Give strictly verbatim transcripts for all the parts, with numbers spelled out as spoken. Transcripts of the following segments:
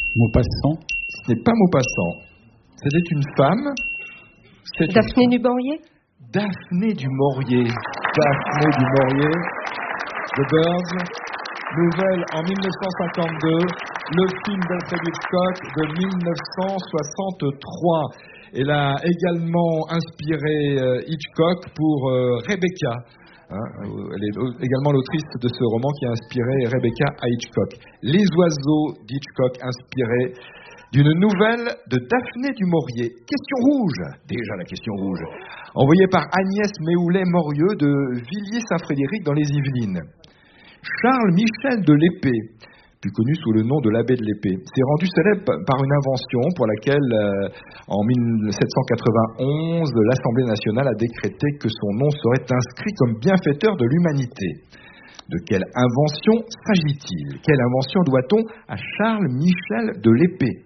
Maupassant. Ce n'est pas Maupassant. C'était une femme. C'est Daphné du Maurier. Daphné du Maurier. Daphné du Maurier. The Birds. Nouvelle en mille neuf cent cinquante-deux. Le film d'Alfred Hitchcock de mille neuf cent soixante-trois. Elle a également inspiré Hitchcock pour euh, Rebecca. Hein, elle est également l'autrice de ce roman qui a inspiré Rebecca à Hitchcock. Les oiseaux d'Hitchcock inspirés d'une nouvelle de Daphné du Maurier. Question rouge, déjà la question rouge, envoyée par Agnès Méhoulet-Morieux de Villiers-Saint-Frédéric dans les Yvelines. Charles Michel de Lépée, plus connu sous le nom de l'abbé de l'Épée, s'est rendu célèbre par une invention pour laquelle, euh, en mille sept cent quatre-vingt-onze, l'Assemblée nationale a décrété que son nom serait inscrit comme bienfaiteur de l'humanité. De quelle invention s'agit-il? Quelle invention doit-on à Charles Michel de Lépée?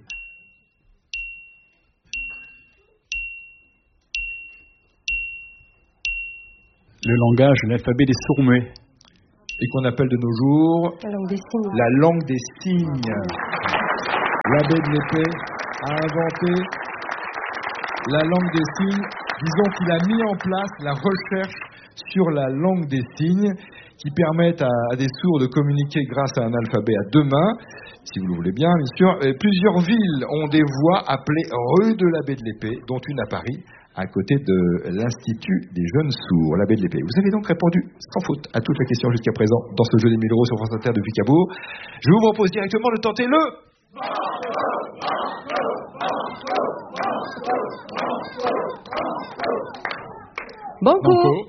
Le langage, l'alphabet des sourds-muets. Et qu'on appelle de nos jours La langue des signes. la langue des signes. L'abbé de l'Épée a inventé la langue des signes. Disons qu'il a mis en place la recherche sur la langue des signes qui permettent à, à des sourds de communiquer grâce à un alphabet à deux mains, si vous le voulez bien, bien sûr. Et plusieurs villes ont des voies appelées rue de l'abbé de l'Épée, dont une à Paris, à côté de l'Institut des jeunes sourds, l'abbé de l'Épée. Vous avez donc répondu sans faute à toutes les questions jusqu'à présent dans ce jeu des mille euros sur France Inter depuis Cabourg. Je vous propose directement de tenter le... Banco. Banco.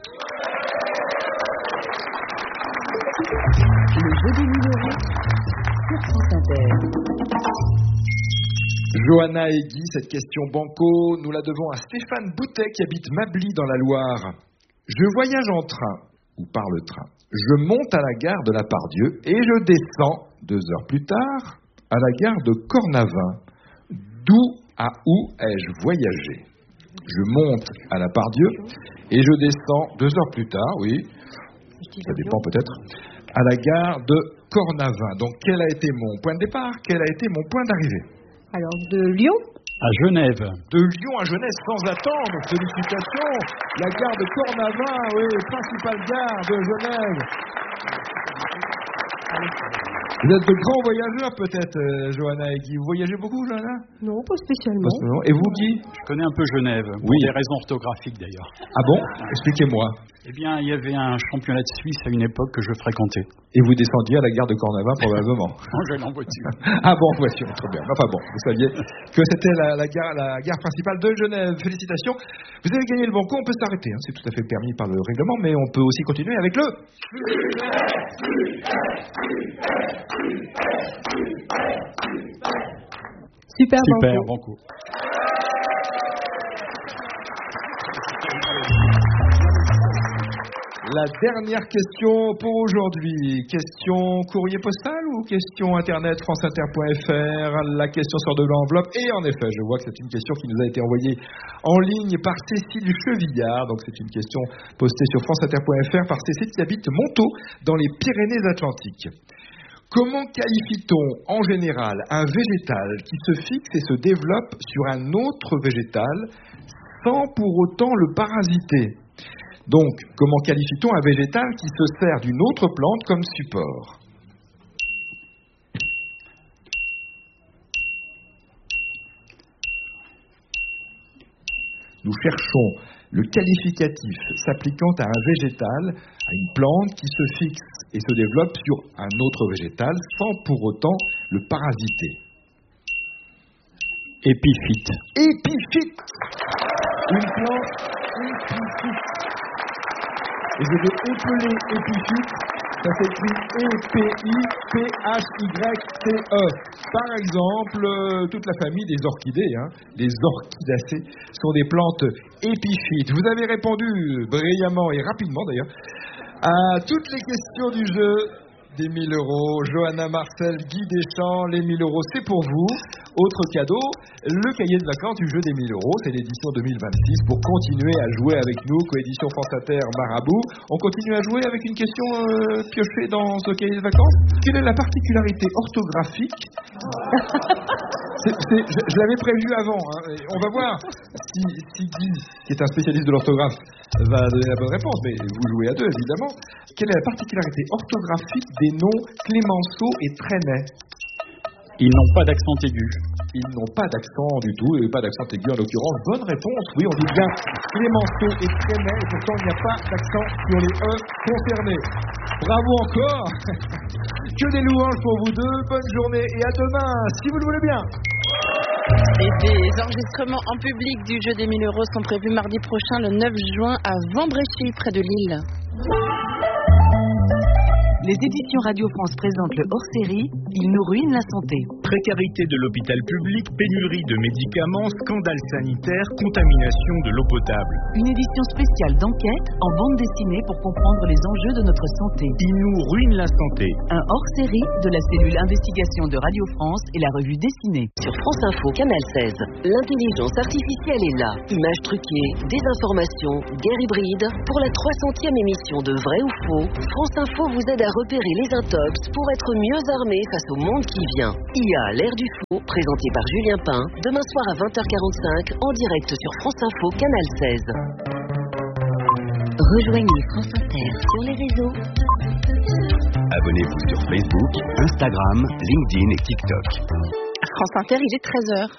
Le jeu des mille euros sur France Inter. Johanna et Guy, cette question banco, nous la devons à Stéphane Boutet qui habite Mably dans la Loire. Je voyage en train, ou par le train. Je monte à la gare de la Pardieu et je descends, deux heures plus tard, à la gare de Cornavin. D'où à où ai-je voyagé? Je monte à la Pardieu et je descends, deux heures plus tard, oui, ça dépend peut-être, à la gare de Cornavin. Donc quel a été mon point de départ? Quel a été mon point d'arrivée? Alors, de Lyon À Genève. De Lyon à Genève, sans attendre, félicitations. La gare de Cornavin, oui, principale gare de Genève. Vous êtes de grands voyageurs peut-être, euh, Johanna et Guy. Vous voyagez beaucoup, Johanna? Non, pas spécialement. Pas spécialement. Et vous, Guy? Je connais un peu Genève, pour Oui. des raisons orthographiques d'ailleurs. Ah bon? Expliquez-moi. Eh bien, il y avait un championnat de Suisse à une époque que je fréquentais. Et vous descendiez à la gare de Cornavin probablement. Non, j'allais en voiture. Ah bon, en voiture, très bien. Enfin bon, vous saviez que c'était la, la, gare, la gare principale de Genève. Félicitations. Vous avez gagné le banco, on peut s'arrêter. Hein. C'est tout à fait permis par le règlement, mais on peut aussi continuer avec le... Super, Super, banco. banco. La dernière question pour aujourd'hui. Question courrier postal ou question internet franceinter point f r? La question sort de l'enveloppe. Et en effet, je vois que c'est une question qui nous a été envoyée en ligne par Cécile Chevillard. Donc c'est une question postée sur franceinter point f r par Cécile qui habite Montaut dans les Pyrénées-Atlantiques. Comment qualifie-t-on en général un végétal qui se fixe et se développe sur un autre végétal sans pour autant le parasiter? Donc, comment qualifie-t-on un végétal qui se sert d'une autre plante comme support? Nous cherchons le qualificatif s'appliquant à un végétal, à une plante qui se fixe et se développe sur un autre végétal sans pour autant le parasiter. Épiphyte. Épiphyte. Une plante épiphyte. Et je vais épeler épiphyte, ça s'écrit E P I P H Y T E. Par exemple, euh, toute la famille des orchidées, hein, les orchidacées, sont des plantes épiphytes. Vous avez répondu brillamment et rapidement d'ailleurs à toutes les questions du jeu des mille euros. Johanna Marcel, Guy Deschamps, les mille euros, c'est pour vous. Autre cadeau, le cahier de vacances du jeu des mille euros, c'est l'édition deux mille vingt-six. Pour continuer à jouer avec nous, coédition France Inter, Marabout, on continue à jouer avec une question euh, piochée dans ce cahier de vacances. Quelle est la particularité orthographique C'est, c'est, je, je l'avais prévu avant. Hein. On va voir si, si Guy, qui est un spécialiste de l'orthographe, va donner la bonne réponse. Mais vous jouez à deux, évidemment. Quelle est la particularité orthographique des noms Clémenceau et Trenet? Ils n'ont pas d'accent aigu. Ils n'ont pas d'accent du tout, et pas d'accent aigu en l'occurrence. Bonne réponse. Oui, on dit bien Clémenceau et Trenet, et pourtant il n'y a pas d'accent sur les E concernés. Bravo encore. Que des louanges pour vous deux. Bonne journée et à demain, si vous le voulez bien. Et des enregistrements en public du jeu des mille euros sont prévus mardi prochain, le neuf juin, à Vambréchy, près de Lille. Les éditions Radio France présentent le hors-série « Ils nous ruinent la santé ». Précarité de l'hôpital public, pénurie de médicaments, scandale sanitaire, contamination de l'eau potable. Une édition spéciale d'enquête en bande dessinée pour comprendre les enjeux de notre santé. Ils nous ruinent la santé. Un hors-série de la cellule investigation de Radio France et la revue dessinée. Sur France Info, Canal seize, l'intelligence artificielle est là. Images truquées, désinformation, guerre hybride. Pour la trois centième émission de Vrai ou Faux, France Info vous aide à repérer les intox pour être mieux armé face au monde qui vient. I A, l'ère du faux, présenté par Julien Pain, demain soir à vingt heures quarante-cinq, en direct sur France Info, Canal seize. Rejoignez France Inter sur les réseaux. Abonnez-vous sur Facebook, Instagram, LinkedIn et TikTok. France Inter, il est treize heures.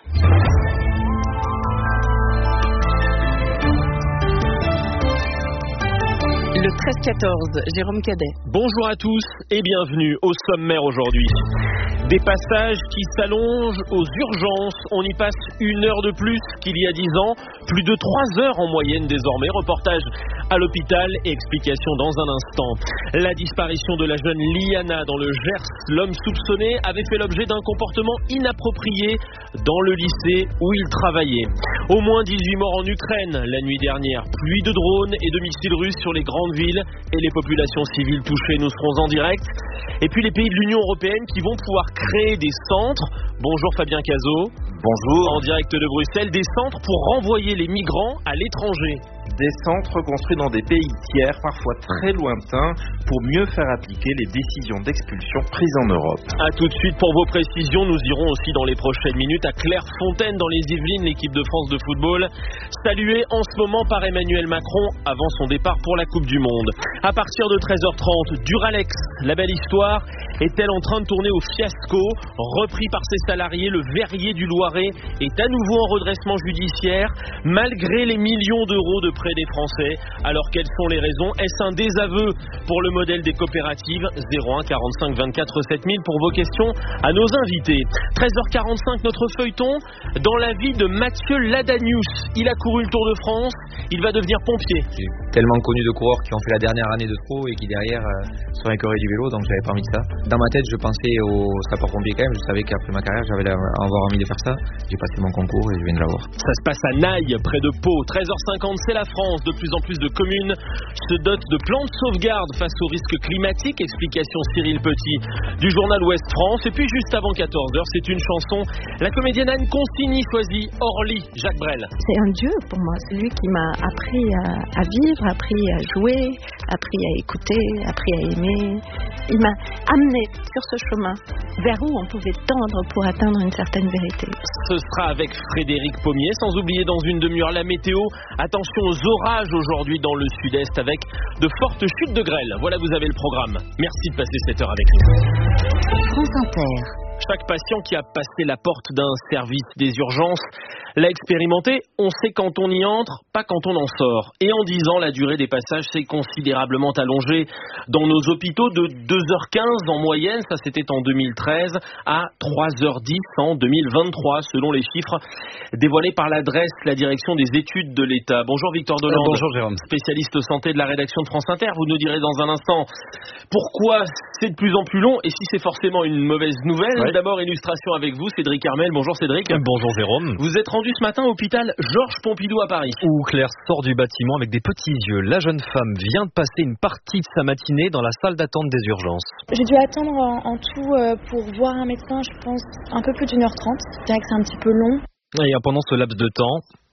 Le treize quatorze, Jérôme Cadet. Bonjour à tous et bienvenue au sommaire aujourd'hui. Des passages qui s'allongent aux urgences. On y passe une heure de plus qu'il y a dix ans. Plus de trois heures en moyenne désormais. Reportage à l'hôpital et explication dans un instant. La disparition de la jeune Liana dans le Gers. L'homme soupçonné avait fait l'objet d'un comportement inapproprié dans le lycée où il travaillait. Au moins dix-huit morts en Ukraine la nuit dernière. Pluie de drones et de missiles russes sur les grandes villes et les populations civiles touchées. Nous serons en direct. Et puis les pays de l'Union européenne qui vont pouvoir créer des centres. Bonjour Fabien Cazot. Bonjour. En direct de Bruxelles, des centres pour renvoyer les migrants à l'étranger. Des centres construits dans des pays tiers, parfois très lointains, pour mieux faire appliquer les décisions d'expulsion prises en Europe. A tout de suite pour vos précisions. Nous irons aussi dans les prochaines minutes à Clairefontaine dans les Yvelines, l'équipe de France de football, saluée en ce moment par Emmanuel Macron avant son départ pour la Coupe du Monde. À partir de treize heures trente, Duralex, la belle histoire, est-elle en train de tourner au fiasco? Repris par ses salariés, le verrier du Loiret est à nouveau en redressement judiciaire, malgré les millions d'euros de prêts des Français. Alors quelles sont les raisons? Est-ce un désaveu pour le modèle des coopératives? Zéro un quarante-cinq vingt-quatre sept mille pour vos questions à nos invités. treize heures quarante-cinq, notre feuilleton dans la vie de Mathieu Ladanius. Il a couru le Tour de France, il va devenir pompier. J'ai tellement connu de coureurs qui ont fait la dernière année de trop et qui derrière euh, sont écœurés du vélo, donc j'avais pas envie de ça. Dans ma tête, je pensais aux sapeurs-pompiers quand même, je savais qu'après ma carrière, j'avais avoir envie de faire ça. J'ai passé mon concours et je viens de l'avoir. Ça se passe à Naï, près de Pau. treize heures cinquante, c'est la France. De plus en plus de communes se dotent de plans de sauvegarde face aux risques climatiques. Explication Cyril Petit du journal Ouest France. Et puis juste avant quatorze heures, c'est une chanson. La comédienne Anne Consigny choisit Orly, Jacques Brel. C'est un dieu pour moi. C'est lui qui m'a appris à, à vivre, appris à jouer, appris à écouter, appris à aimer. Il m'a amené sur ce chemin vers où on pouvait tendre pour atteindre une certaine vérité. Ce sera avec Frédéric Pommier, sans oublier dans une demi-heure la météo. Attention aux orages aujourd'hui dans le sud-est avec de fortes chutes de grêle. Voilà, vous avez le programme. Merci de passer cette heure avec nous. France Inter. Chaque patient qui a passé la porte d'un service des urgences l'a expérimenté. On sait quand on y entre, pas quand on en sort. Et en dix ans, la durée des passages s'est considérablement allongée dans nos hôpitaux de deux heures quinze en moyenne. Ça, c'était en deux mille treize à trois heures dix en deux mille vingt-trois, selon les chiffres dévoilés par l'adresse, la direction des études de l'État. Bonjour Victor Delande. Euh, bonjour Jérôme. Spécialiste santé de la rédaction de France Inter. Vous nous direz dans un instant pourquoi c'est de plus en plus long et si c'est forcément une mauvaise nouvelle. Ouais. D'abord, illustration avec vous, Cédric Armel. Bonjour Cédric. Bonjour Jérôme. Vous êtes rendu ce matin à l'hôpital Georges Pompidou à Paris. Où Claire sort du bâtiment avec des petits yeux. La jeune femme vient de passer une partie de sa matinée dans la salle d'attente des urgences. J'ai dû attendre en, en tout euh, pour voir un médecin, je pense, un peu plus d'une heure trente. Je dirais que c'est un petit peu long. Et pendant ce laps de temps,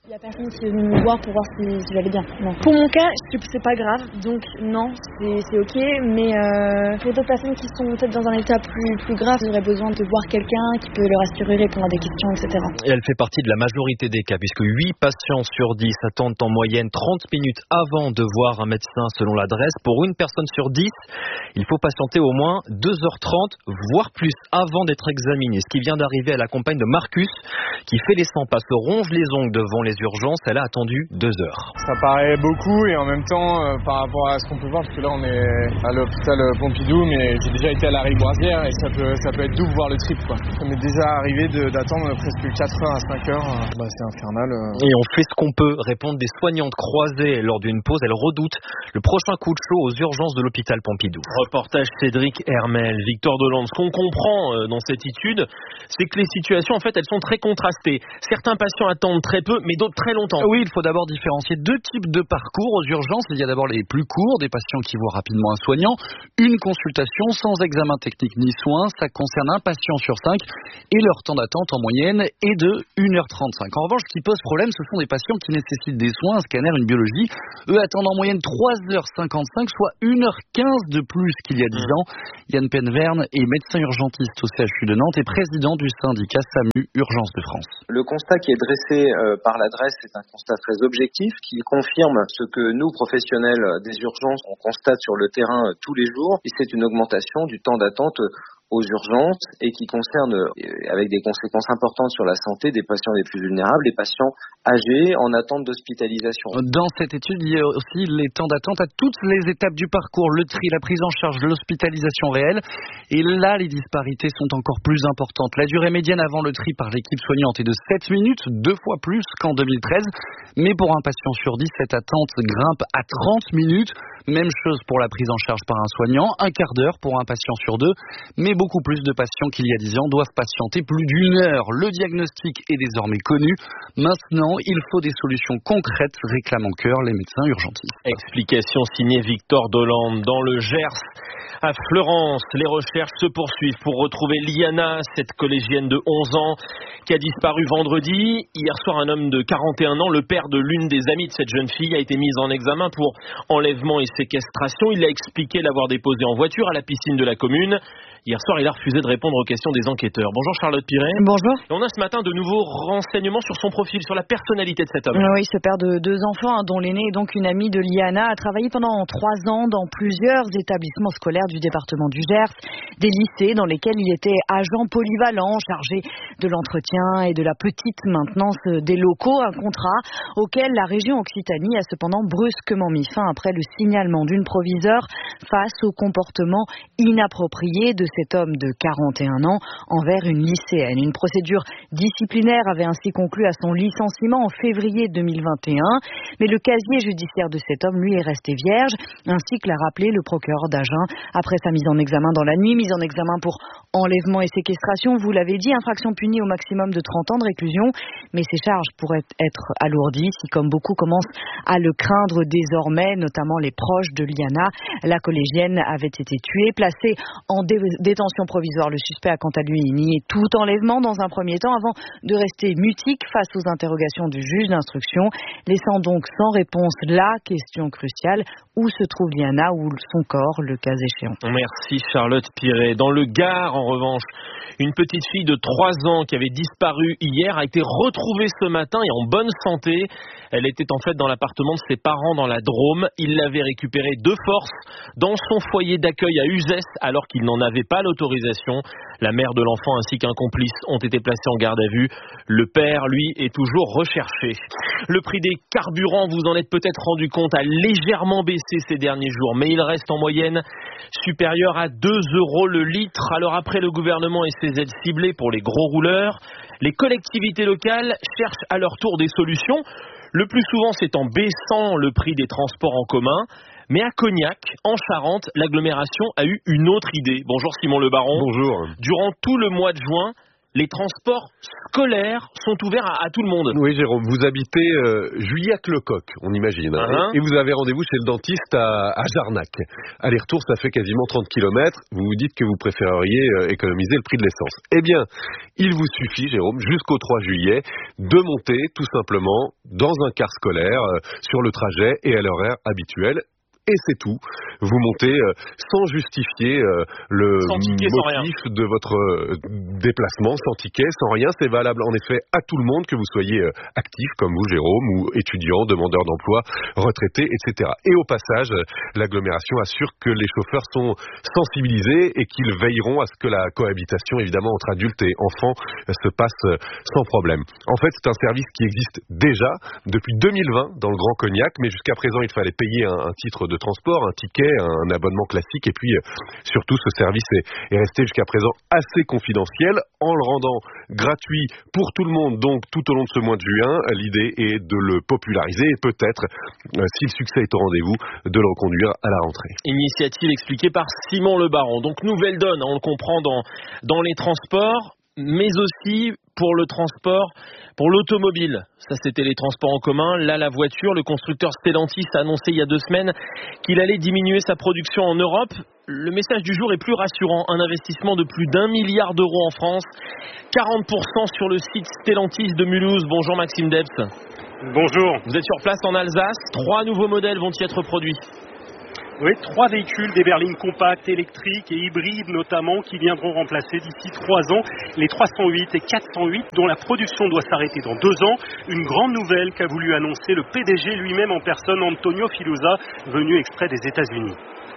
Il n'y a personne qui est venu me voir pour voir si, si j'allais bien. Non. Pour mon cas, c'est pas grave, donc non, c'est, c'est ok. Mais euh, pour d'autres personnes qui sont peut-être dans un état plus, plus grave, ils auraient besoin de voir quelqu'un qui peut leur assurer, répondre à des questions, et cetera. Et elle fait partie de la majorité des cas, puisque huit patients sur dix attendent en moyenne trente minutes avant de voir un médecin selon l'adresse. Pour une personne sur dix, il faut patienter au moins deux heures trente, voire plus, avant d'être examiné. Ce qui vient d'arriver à la compagne de Marcus, qui fait les cent pas, se ronge les ongles devant les urgences. Elle a attendu deux heures. Ça paraît beaucoup et en même temps, euh, par rapport à ce qu'on peut voir, parce que là on est à l'hôpital Pompidou, mais j'ai déjà été à la Rive-Boisière et ça peut, ça peut être double, voire le triple, quoi. Ça m'est déjà arrivé de, d'attendre presque quatre heures à cinq heures. Bah, c'est infernal. Euh... Et on fait ce qu'on peut, répondent des soignantes croisées lors d'une pause. Elles redoutent le prochain coup de chaud aux urgences de l'hôpital Pompidou. Reportage Cédric Hermel, Victor Dolande. Ce qu'on comprend dans cette étude, c'est que les situations, en fait, elles sont très contrastées. Certains patients attendent très peu, mais d'autres très longtemps. Oui, il faut d'abord différencier deux types de parcours aux urgences. Il y a d'abord les plus courts, des patients qui voient rapidement un soignant. Une consultation sans examen technique ni soins, ça concerne un patient sur cinq et leur temps d'attente en moyenne est de une heure trente-cinq. En revanche, ce qui pose problème, ce sont des patients qui nécessitent des soins, un scanner, une biologie. Eux attendent en moyenne trois heures cinquante-cinq, soit une heure quinze de plus qu'il y a dix ans. Yann Penverne est médecin urgentiste au C H U de Nantes et président du syndicat SAMU Urgence de France. Le constat qui est dressé euh, par l'adresse est un constat très objectif qui confirme ce que nous, professionnels des urgences, on constate sur le terrain euh, tous les jours, et c'est une augmentation du temps d'attente euh, aux urgences et qui concerne, euh, avec des conséquences importantes sur la santé des patients les plus vulnérables, les patients âgés en attente d'hospitalisation. Dans cette étude, il y a aussi les temps d'attente à toutes les étapes du parcours, le tri, la prise en charge, l'hospitalisation réelle. Et là, les disparités sont encore plus importantes. La durée médiane avant le tri par l'équipe soignante est de sept minutes, deux fois plus qu'en deux mille treize. Mais pour un patient sur dix, cette attente grimpe à trente minutes. Même chose pour la prise en charge par un soignant, un quart d'heure pour un patient sur deux. Mais beaucoup plus de patients qu'il y a dix ans doivent patienter plus d'une heure. Le diagnostic est désormais connu. Maintenant, il faut des solutions concrètes, réclament en chœur les médecins urgentistes. Explication signée Victor Dolande. Dans le Gers, à Fleurance, les recherches se poursuivent pour retrouver Liana, cette collégienne de onze ans qui a disparu vendredi. Hier soir, un homme de quarante et un ans, le père de l'une des amies de cette jeune fille, a été mis en examen pour enlèvement et séquestration. Il a expliqué l'avoir déposée en voiture à la piscine de la commune. Hier soir, il a refusé de répondre aux questions des enquêteurs. Bonjour Charlotte Piret. Bonjour. Et on a ce matin de nouveaux renseignements sur son profil, sur la personnalité de cet homme. Oui, ce père de deux enfants, dont l'aîné est donc une amie de Liana, a travaillé pendant trois ans dans plusieurs établissements scolaires du département du Gers, des lycées dans lesquels il était agent polyvalent, chargé de l'entretien et de la petite maintenance des locaux, un contrat auquel la région Occitanie a cependant brusquement mis fin après le signalement d'une proviseure face au comportement inapproprié de cet homme de quarante et un ans envers une lycéenne. Une procédure disciplinaire avait ainsi conclu à son licenciement en février deux mille vingt et un, mais le casier judiciaire de cet homme, lui, est resté vierge, ainsi que l'a rappelé le procureur d'Agen après sa mise en examen dans la nuit, mise en examen pour enlèvement et séquestration, vous l'avez dit, infraction punie au maximum de trente ans de réclusion, mais ces charges pourraient être alourdies si, comme beaucoup commencent à le craindre désormais, notamment les proches de Liana. La collégienne avait été tuée, placée en dé- détention provisoire. Le suspect a quant à lui nié tout enlèvement dans un premier temps avant de rester mutique face aux interrogations du juge d'instruction, laissant donc sans réponse la question cruciale: où se trouve Liana, ou son corps, le cas échéant. Merci Charlotte Piret. Dans le Gard, en revanche, une petite fille de trois ans qui avait disparu hier a été retrouvée ce matin et en bonne santé. Elle était en fait dans l'appartement de ses parents dans la Drôme. Il l'avait récupérée de force dans son foyer d'accueil à Uzès alors qu'il n'en avait pas l'autorisation. La mère de l'enfant ainsi qu'un complice ont été placés en garde à vue. Le père, lui, est toujours recherché. Le prix des carburants, vous en êtes peut-être rendu compte, a légèrement baissé ces derniers jours, mais il reste en moyenne supérieur à deux euros le litre. Alors après le gouvernement et ses aides ciblées pour les gros rouleurs, les collectivités locales cherchent à leur tour des solutions. Le plus souvent, c'est en baissant le prix des transports en commun. Mais à Cognac, en Charente, l'agglomération a eu une autre idée. Bonjour Simon Le Baron. Bonjour. Durant tout le mois de juin, les transports scolaires sont ouverts à, à tout le monde. Oui, Jérôme, vous habitez euh, Juillac-le-Coq, on imagine, hein, uh-huh. et, et vous avez rendez-vous chez le dentiste à, à Jarnac. Aller-retour, ça fait quasiment trente kilomètres. Vous vous dites que vous préféreriez euh, économiser le prix de l'essence. Eh bien, il vous suffit, Jérôme, jusqu'au trois juillet, de monter tout simplement dans un car scolaire euh, sur le trajet et à l'horaire habituel. Et c'est tout. Vous montez euh, sans justifier euh, le ticket, motif de votre euh, déplacement, sans ticket, sans rien. C'est valable en effet à tout le monde, que vous soyez euh, actif comme vous, Jérôme, ou étudiant, demandeur d'emploi, retraité, et cetera. Et au passage, euh, l'agglomération assure que les chauffeurs sont sensibilisés et qu'ils veilleront à ce que la cohabitation, évidemment, entre adultes et enfants euh, se passe euh, sans problème. En fait, c'est un service qui existe déjà depuis deux mille vingt dans le Grand Cognac, mais jusqu'à présent, il fallait payer un, un titre de transport, un ticket, un abonnement classique, et puis euh, surtout ce service est, est resté jusqu'à présent assez confidentiel en le rendant gratuit pour tout le monde, donc tout au long de ce mois de juin. L'idée est de le populariser et peut-être, euh, si le succès est au rendez-vous, de le reconduire à la rentrée. Initiative expliquée par Simon Le Baron. Donc nouvelle donne, on le comprend dans, dans les transports, mais aussi pour le transport, pour l'automobile. Ça, c'était les transports en commun. Là, la voiture, le constructeur Stellantis a annoncé il y a deux semaines qu'il allait diminuer sa production en Europe. Le message du jour est plus rassurant. Un investissement de plus d'un milliard d'euros en France. quarante pour cent sur le site Stellantis de Mulhouse. Bonjour Maxime Debs. Bonjour. Vous êtes sur place en Alsace. Trois nouveaux modèles vont y être produits. Oui, trois véhicules, des berlines compactes, électriques et hybrides notamment, qui viendront remplacer d'ici trois ans les trois cent huit et quatre cent huit, dont la production doit s'arrêter dans deux ans. Une grande nouvelle qu'a voulu annoncer le P D G lui-même en personne, Antonio Filosa, venu exprès des États-Unis.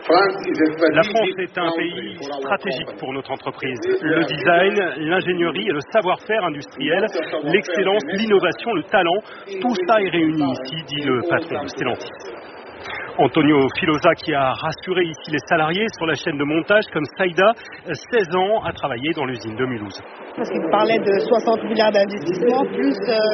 La France est un pays stratégique pour notre entreprise. Le design, l'ingénierie et le savoir-faire industriel, l'excellence, l'innovation, le talent, tout ça est réuni ici, dit le patron de Stellantis. Antonio Filosa, qui a rassuré ici les salariés sur la chaîne de montage comme Saïda, seize ans, a travaillé dans l'usine de Mulhouse. Parce qu'il parlait de soixante milliards d'investissements, plus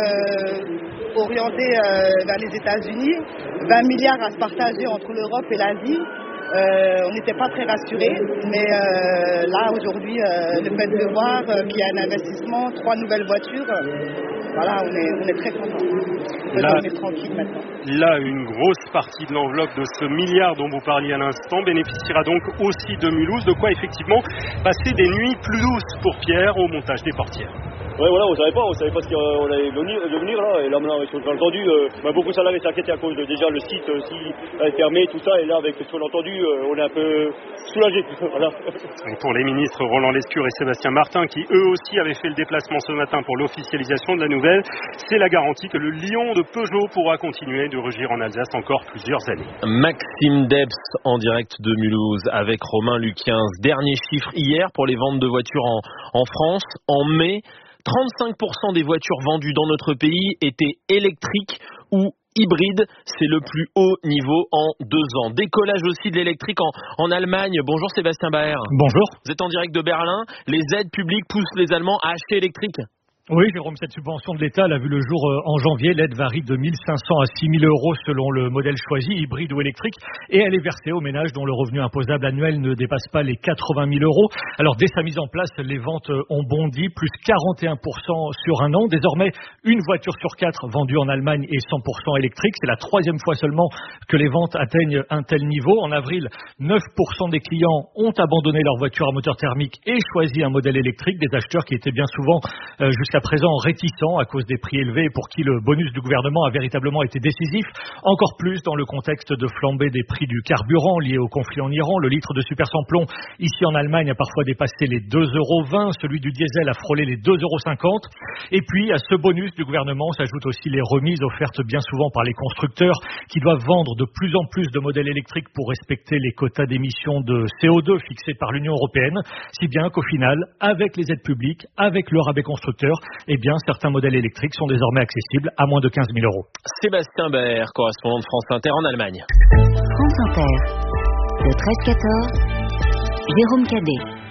euh, orienté euh, vers les États-Unis, vingt milliards à se partager entre l'Europe et l'Asie. Euh, on n'était pas très rassurés, mais euh, là aujourd'hui, euh, le fait de voir euh, qu'il y a un investissement, trois nouvelles voitures, euh, voilà, on est, on est très contents. On là, est tranquille maintenant. Là, une grosse partie de l'enveloppe de ce milliard dont vous parliez à l'instant bénéficiera donc aussi de Mulhouse, de quoi effectivement passer des nuits plus douces pour Pierre au montage des portières. Ouais, voilà, on savait pas, on savait pas ce qu'on allait venir, devenir là, et là maintenant avec ce qu'on a entendu, euh, bah, beaucoup de salariés s'inquiétaient à cause de déjà le site euh, si est fermé, tout ça, et là avec ce qu'on a entendu, euh, on est un peu soulagés. Voilà. Et pour les ministres Roland Lescure et Sébastien Martin, qui eux aussi avaient fait le déplacement ce matin pour l'officialisation de la nouvelle, c'est la garantie que le lion de Peugeot pourra continuer de rugir en Alsace encore plusieurs années. Maxime Debs en direct de Mulhouse avec Romain Luquin. Dernier chiffre hier pour les ventes de voitures en, en France. En mai, trente-cinq pour cent des voitures vendues dans notre pays étaient électriques ou hybrides. C'est le plus haut niveau en deux ans. Décollage aussi de l'électrique en, en Allemagne. Bonjour Sébastien Baer. Bonjour. Vous êtes en direct de Berlin. Les aides publiques poussent les Allemands à acheter électrique. Oui, Jérôme, cette subvention de l'État, elle a vu le jour en janvier. L'aide varie de mille cinq cents à six mille euros selon le modèle choisi, hybride ou électrique. Et elle est versée aux ménages dont le revenu imposable annuel ne dépasse pas les quatre-vingt mille euros. Alors, dès sa mise en place, les ventes ont bondi, plus quarante et un pour cent sur un an. Désormais, une voiture sur quatre vendue en Allemagne est cent pour cent électrique. C'est la troisième fois seulement que les ventes atteignent un tel niveau. En avril, neuf pour cent des clients ont abandonné leur voiture à moteur thermique et choisi un modèle électrique. Des acheteurs qui étaient bien souvent euh, jusqu'à à présent réticents à cause des prix élevés, pour qui le bonus du gouvernement a véritablement été décisif, encore plus dans le contexte de flambée des prix du carburant lié au conflit en Iran. Le litre de super sans-plomb ici en Allemagne a parfois dépassé les deux euros vingt, celui du diesel a frôlé les deux euros cinquante. Et puis à ce bonus du gouvernement s'ajoutent aussi les remises offertes bien souvent par les constructeurs qui doivent vendre de plus en plus de modèles électriques pour respecter les quotas d'émissions de C O deux fixés par l'Union européenne, si bien qu'au final, avec les aides publiques, avec le rabais constructeur, eh bien, certains modèles électriques sont désormais accessibles à moins de quinze mille euros. Sébastien Baer, correspondant de France Inter en Allemagne. France Inter, le treize quatorze, Jérôme Cadet.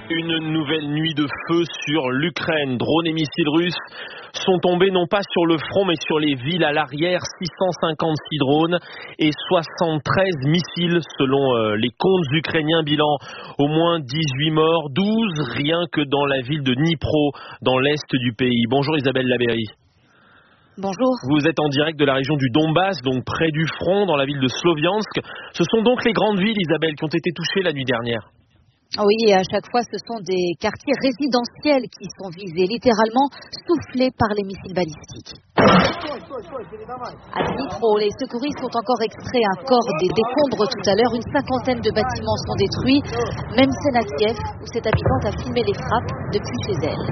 Une nouvelle nuit de feu sur l'Ukraine. Drones et missiles russes sont tombés non pas sur le front mais sur les villes à l'arrière. six cent cinquante-six drones et soixante-treize missiles selon euh, les comptes ukrainiens. Bilan au moins dix-huit morts, douze rien que dans la ville de Dnipro dans l'est du pays. Bonjour Isabelle Labéry. Bonjour. Vous êtes en direct de la région du Donbass, donc près du front, dans la ville de Sloviansk. Ce sont donc les grandes villes, Isabelle, qui ont été touchées la nuit dernière. Oui, et à chaque fois, ce sont des quartiers résidentiels qui sont visés, littéralement soufflés par les missiles balistiques. À Dnipro, les secouristes ont encore extrait un corps des décombres tout à l'heure. Une cinquantaine de bâtiments sont détruits. Même scène à Kiev, où cette habitante a filmé les frappes depuis chez elle.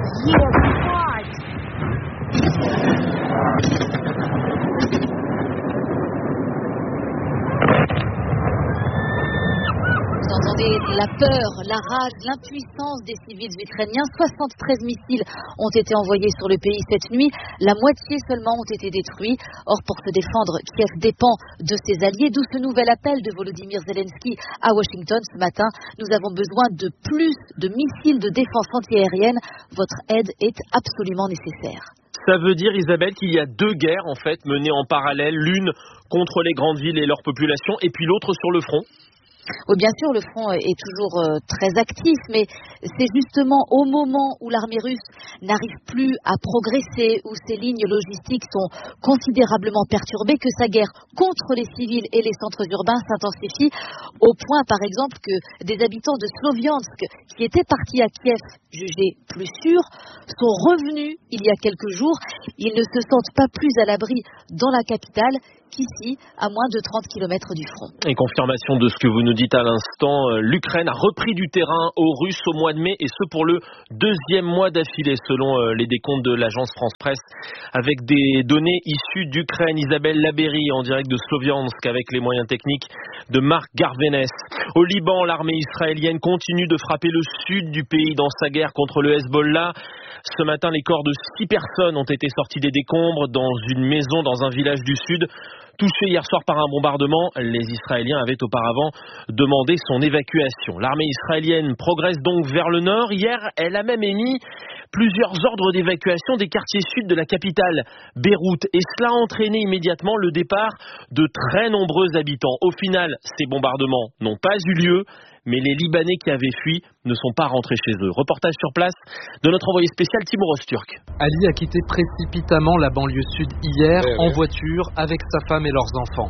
Vous entendez la peur, la rage, l'impuissance des civils ukrainiens. soixante-treize missiles ont été envoyés sur le pays cette nuit. La moitié seulement ont été détruits. Or, pour se défendre, Kiev dépend de ses alliés. D'où ce nouvel appel de Volodymyr Zelensky à Washington ce matin. Nous avons besoin de plus de missiles de défense antiaérienne. Votre aide est absolument nécessaire. Ça veut dire, Isabelle, qu'il y a deux guerres en fait menées en parallèle, l'une contre les grandes villes et leur population, et puis l'autre sur le front. Oui, bien sûr, le front est toujours euh, très actif, mais c'est justement au moment où l'armée russe n'arrive plus à progresser, où ses lignes logistiques sont considérablement perturbées, que sa guerre contre les civils et les centres urbains s'intensifie, au point, par exemple, que des habitants de Sloviansk, qui étaient partis à Kiev jugés plus sûrs, sont revenus il y a quelques jours. Ils ne se sentent pas plus à l'abri dans la capitale qu'ici, à moins de trente kilomètres du front. Et confirmation de ce que vous nous dites à l'instant, l'Ukraine a repris du terrain aux Russes au mois de mai, et ce pour le deuxième mois d'affilée, selon les décomptes de l'agence France Presse, avec des données issues d'Ukraine. Isabelle Labéry, en direct de Sloviansk, avec les moyens techniques de Marc Garvenes. Au Liban, l'armée israélienne continue de frapper le sud du pays dans sa guerre contre le Hezbollah. Ce matin, les corps de six personnes ont été sortis des décombres dans une maison dans un village du sud. Touché hier soir par un bombardement, les Israéliens avaient auparavant demandé son évacuation. L'armée israélienne progresse donc vers le nord. Hier, elle a même émis plusieurs ordres d'évacuation des quartiers sud de la capitale, Beyrouth. Et cela a entraîné immédiatement le départ de très nombreux habitants. Au final, ces bombardements n'ont pas eu lieu, mais les Libanais qui avaient fui ne sont pas rentrés chez eux. Reportage sur place de notre envoyé spécial Timur Öztürk. Ali a quitté précipitamment la banlieue sud hier en voiture avec sa femme et leurs enfants.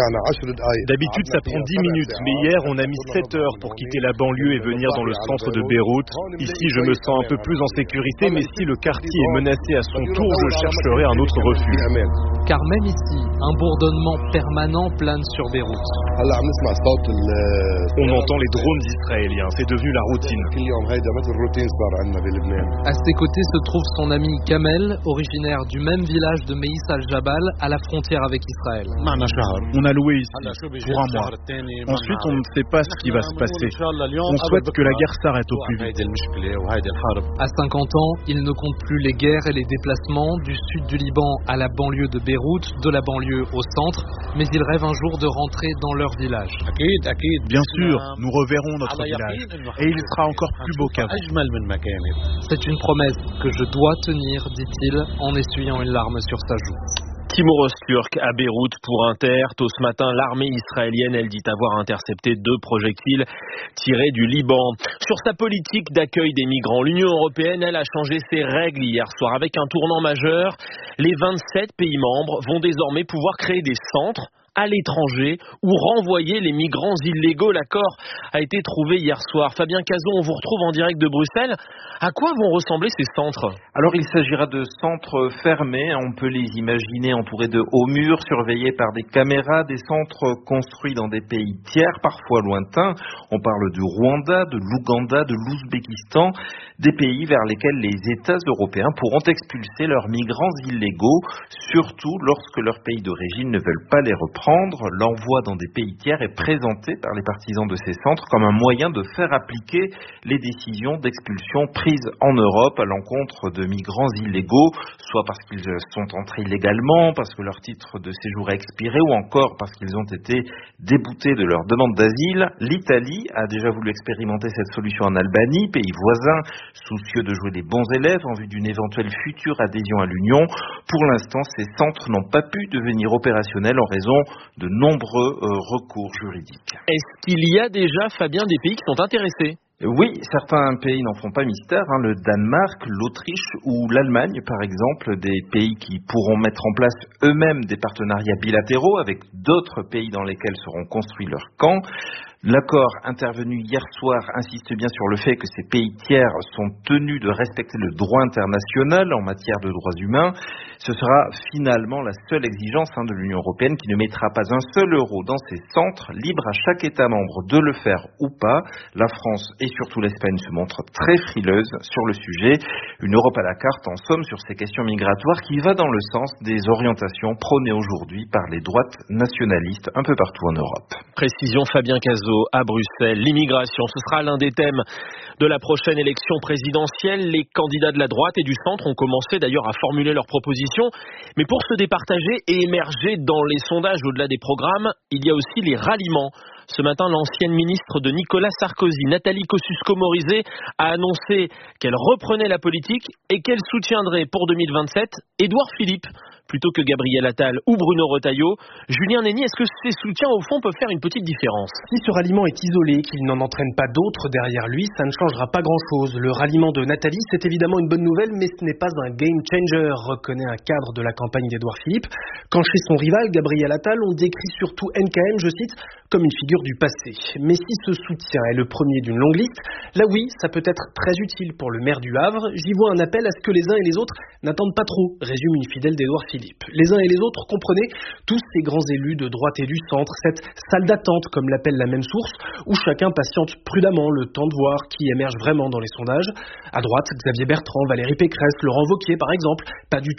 D'habitude ça prend dix minutes, mais hier on a mis sept heures pour quitter la banlieue et venir dans le centre de Beyrouth. Ici je me sens un peu plus en sécurité, mais si le quartier est menacé à son tour, je chercherai un autre refuge. Car même ici, un bourdonnement permanent plane sur Beyrouth. On entend les drones israéliens, c'est devenu la routine. À ses côtés se trouve son ami Kamel, originaire du même village de Meïs al-Jabal, à la frontière avec Israël. On a loué ici pour un mois. Ensuite, on ne sait pas ce qui va se passer. On souhaite que la guerre s'arrête au plus vite. À cinquante ans, il ne compte plus les guerres et les déplacements du sud du Liban à la banlieue de Beyrouth, de la banlieue au centre, mais il rêve un jour de rentrer dans leur village. Bien sûr, nous reverrons notre village et il sera encore plus beau qu'avant. C'est une promesse que je dois tenir, dit-il, en essuyant une larme sur sa joue. Timur Öztürk à Beyrouth pour Inter. Tôt ce matin, l'armée israélienne, elle dit avoir intercepté deux projectiles tirés du Liban. Sur sa politique d'accueil des migrants, l'Union européenne, elle a changé ses règles hier soir avec un tournant majeur. Les vingt-sept pays membres vont désormais pouvoir créer des centres à l'étranger ou renvoyer les migrants illégaux. L'accord a été trouvé hier soir. Fabien Cazot, on vous retrouve en direct de Bruxelles. À quoi vont ressembler ces centres ? Alors il s'agira de centres fermés, on peut les imaginer entourés de hauts murs, surveillés par des caméras, des centres construits dans des pays tiers, parfois lointains. On parle du Rwanda, de l'Ouganda, de l'Ouzbékistan, des pays vers lesquels les États européens pourront expulser leurs migrants illégaux, surtout lorsque leurs pays d'origine ne veulent pas les reprendre. comprendre, l'envoi dans des pays tiers est présenté par les partisans de ces centres comme un moyen de faire appliquer les décisions d'expulsion prises en Europe à l'encontre de migrants illégaux, soit parce qu'ils sont entrés illégalement, parce que leur titre de séjour a expiré ou encore parce qu'ils ont été déboutés de leur demande d'asile. L'Italie a déjà voulu expérimenter cette solution en Albanie, pays voisin, soucieux de jouer les bons élèves en vue d'une éventuelle future adhésion à l'Union. Pour l'instant, ces centres n'ont pas pu devenir opérationnels en raison de nombreux euh, recours juridiques. Est-ce qu'il y a déjà, Fabien, des pays qui sont intéressés ? Oui, certains pays n'en font pas mystère, hein, le Danemark, l'Autriche ou l'Allemagne par exemple, des pays qui pourront mettre en place eux-mêmes des partenariats bilatéraux avec d'autres pays dans lesquels seront construits leurs camps. L'accord intervenu hier soir insiste bien sur le fait que ces pays tiers sont tenus de respecter le droit international en matière de droits humains. Ce sera finalement la seule exigence hein, de l'Union européenne qui ne mettra pas un seul euro dans ces centres, libre à chaque État membre de le faire ou pas. La France et surtout l'Espagne se montrent très frileuses sur le sujet. Une Europe à la carte, en somme, sur ces questions migratoires qui va dans le sens des orientations prônées aujourd'hui par les droites nationalistes un peu partout en Europe. Précision Fabien Cazot à Bruxelles. L'immigration, ce sera l'un des thèmes de la prochaine élection présidentielle. Les candidats de la droite et du centre ont commencé d'ailleurs à formuler leurs propositions. Mais pour se départager et émerger dans les sondages au-delà des programmes, il y a aussi les ralliements. Ce matin, l'ancienne ministre de Nicolas Sarkozy, Nathalie Kosciusko-Morizet, a annoncé qu'elle reprenait la politique et qu'elle soutiendrait pour deux mille vingt-sept Édouard Philippe plutôt que Gabriel Attal ou Bruno Retailleau. Julien Néni, est-ce que ces soutiens au fond peuvent faire une petite différence ? Si ce ralliement est isolé, qu'il n'en entraîne pas d'autres derrière lui, ça ne changera pas grand-chose. Le ralliement de Nathalie, c'est évidemment une bonne nouvelle, mais ce n'est pas un game changer, reconnaît un cadre de la campagne d'Édouard Philippe. Quand chez son rival, Gabriel Attal, on décrit surtout N K M, je cite, comme une figure du passé. Mais si ce soutien est le premier d'une longue liste, là oui, ça peut être très utile pour le maire du Havre. J'y vois un appel à ce que les uns et les autres n'attendent pas trop, résume une fidèle d'Édouard Philippe. Les uns et les autres, comprenez, tous ces grands élus de droite et du centre, cette salle d'attente, comme l'appelle la même source, où chacun patiente prudemment le temps de voir qui émerge vraiment dans les sondages. À droite, Xavier Bertrand, Valérie Pécresse, Laurent Wauquiez par exemple, pas du